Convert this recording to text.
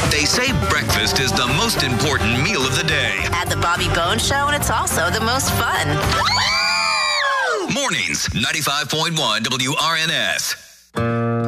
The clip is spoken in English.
They say breakfast is the most important meal of the day. At the Bobby Bones Show, and it's also the most fun. Mornings, 95.1 WRNS.